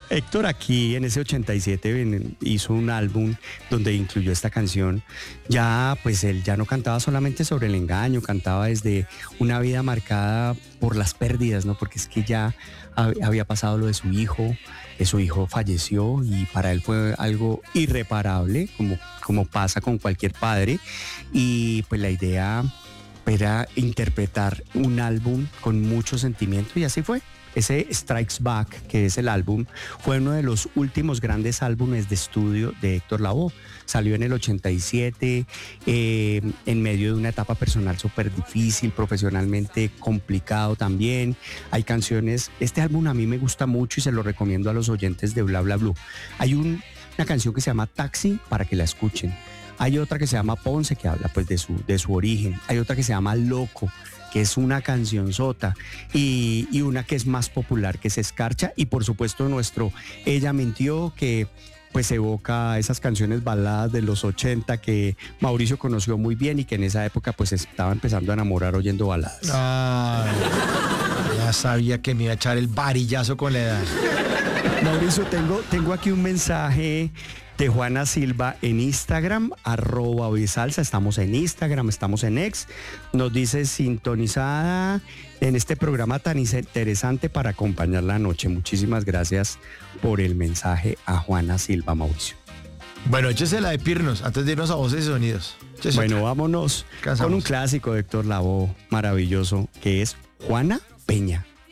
Héctor aquí en ese 87 hizo un álbum donde incluyó esta canción. Ya, pues él ya no cantaba solamente sobre el engaño, cantaba desde una vida marcada por las pérdidas, ¿no? Porque es que ya había pasado lo de su hijo, que su hijo falleció y para él fue algo irreparable, como pasa con cualquier padre. Y pues la idea era interpretar un álbum con mucho sentimiento y así fue. Ese Strikes Back, que es el álbum, fue uno de los últimos grandes álbumes de estudio de Héctor Lavoe. Salió en el 87, en medio de una etapa personal súper difícil, profesionalmente complicado también. Hay canciones, este álbum a mí me gusta mucho y se lo recomiendo a los oyentes de Bla Bla Blue. Hay una canción que se llama Taxi, para que la escuchen. Hay otra que se llama Ponce, que habla pues de su origen. Hay otra que se llama Loco, que es una cancionzota, y una que es más popular, que es Escarcha, y por supuesto nuestro Ella Mintió, que pues evoca esas canciones baladas de los 80 que Mauricio conoció muy bien y que en esa época pues estaba empezando a enamorar oyendo baladas. Ay, ya sabía que me iba a echar el varillazo con la edad. Mauricio, tengo aquí un mensaje de Juana Silva en Instagram, @hoysalsa. Estamos en Instagram, estamos en X. Nos dice: sintonizada en este programa tan interesante para acompañar la noche. Muchísimas gracias por el mensaje a Juana Silva, Mauricio. Bueno, échese la de Pirnos, antes de irnos a Voces y Sonidos. Échese Bueno, otra. vámonos Cansamos. con un clásico de Héctor Lavoe maravilloso, que es Juana Peña.